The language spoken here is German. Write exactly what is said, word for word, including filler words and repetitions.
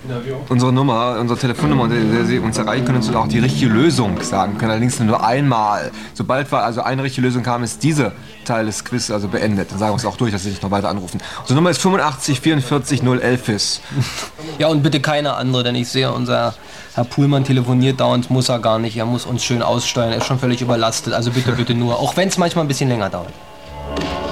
unsere Nummer, unsere Telefonnummer, unter der Sie uns erreichen können, und auch die richtige Lösung sagen können. Allerdings nur einmal. Sobald wir also eine richtige Lösung haben, ist dieser Teil des Quiz also beendet. Dann sagen wir uns auch durch, dass Sie sich noch weiter anrufen. Unsere Nummer ist fünfundachtzig vierundvierzig null elf. Ja, und bitte keine andere, denn ich sehe, unser Herr Puhlmann telefoniert dauernd, muss er gar nicht. Er muss uns schön aussteuern, er ist schon völlig überlastet. Also bitte, bitte nur, auch wenn es manchmal ein bisschen länger dauert.